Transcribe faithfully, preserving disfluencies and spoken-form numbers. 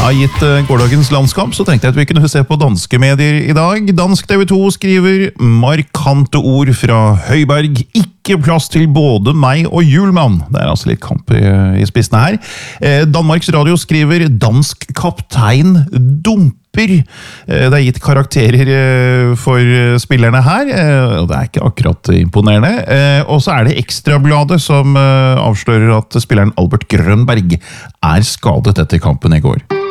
Ja, gitt uh, gårdagens landskamp, så tenkte jeg at vi kunne se på danske medier i dag. Dansk T V to skriver markante ord fra Høiberg. Ikke plass til både meg og Hjulmann. Det er altså litt kamp i, i spissene her. Eh, Danmarks Radio skriver dansk kaptein dumper. Det er gitt karakterer for spillerne her, og det er ikke akkurat imponerende. Og så er det Ekstrabladet som avslører at spilleren Albert Grønberg er skadet etter kampen i går.